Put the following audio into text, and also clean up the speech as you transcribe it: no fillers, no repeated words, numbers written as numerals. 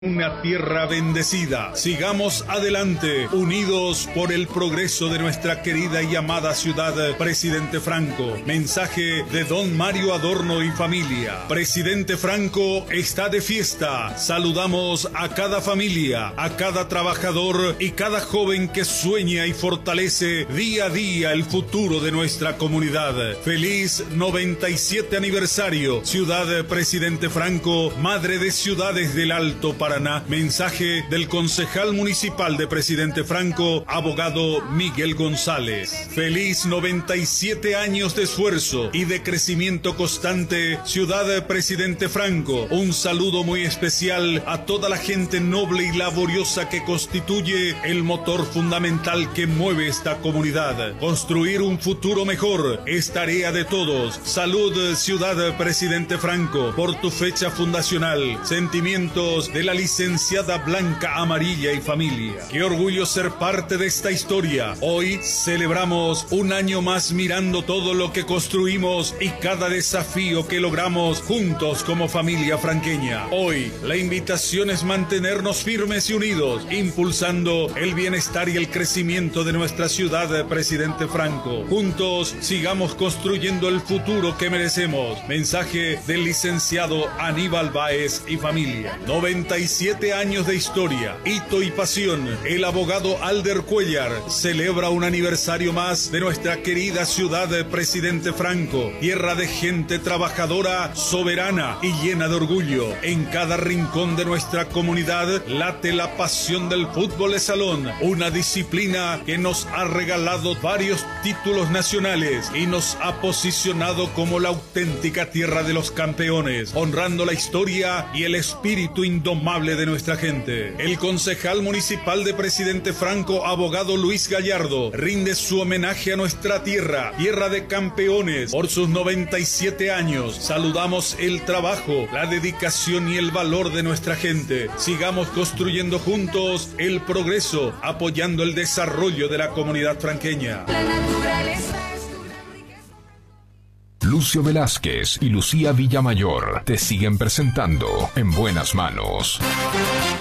Una tierra bendecida. Sigamos adelante, unidos por el progreso de nuestra querida y amada ciudad, Presidente Franco. Mensaje de don Mario Adorno y familia. Presidente Franco está de fiesta. Saludamos a cada familia, a cada trabajador y cada joven que sueña y fortalece día a día el futuro de nuestra comunidad. Feliz 97 aniversario, Ciudad Presidente Franco, madre de ciudades del Alto Paraná. Mensaje del concejal municipal de Presidente Franco, abogado Miguel González. Feliz 97 años de esfuerzo y de crecimiento constante, Ciudad Presidente Franco. Un saludo muy especial a toda la gente noble y laboriosa que constituye el motor fundamental que mueve esta comunidad. Construir un futuro mejor es tarea de todos. Salud, Ciudad Presidente Franco, por tu fecha fundacional. Sentimientos de la licenciada Blanca Amarilla y familia. Qué orgullo ser parte de esta historia. Hoy celebramos un año más mirando todo lo que construimos y cada desafío que logramos juntos como familia franqueña. Hoy la invitación es mantenernos firmes y unidos, impulsando el bienestar y el crecimiento de nuestra ciudad, Presidente Franco. Juntos sigamos construyendo el futuro que merecemos. Mensaje del licenciado Aníbal Báez y familia. 97 años de historia, hito y pasión. El abogado Alder Cuellar celebra un aniversario más de nuestra querida ciudad de Presidente Franco, tierra de gente trabajadora, soberana y llena de orgullo. En cada rincón de nuestra comunidad late la pasión del fútbol de salón, una disciplina que nos ha regalado varios títulos nacionales y nos ha posicionado como la auténtica tierra de los campeones, honrando la historia y el espíritu indomable de nuestra gente. El concejal municipal de Presidente Franco, abogado Luis Gallardo, rinde su homenaje a nuestra tierra, tierra de campeones, por sus 97 años. Saludamos el trabajo, la dedicación y el valor de nuestra gente. Sigamos construyendo juntos el progreso, apoyando el desarrollo de la comunidad franqueña. La naturaleza. Lucio Velázquez y Lucía Villamayor te siguen presentando En Buenas Manos.